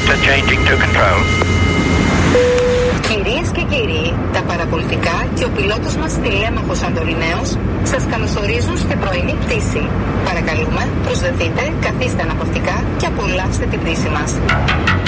changing to control. Κυρίες και κύριοι, τα παραπολιτικά και ο πιλότος μας τηλέμαχος Αντοριναίος σας καλωσορίζουν στην πρωινή πτήση. Παρακαλούμε, προσδεθείτε, καθίστε αναπαυτικά και απολαύστε την πτήση μας.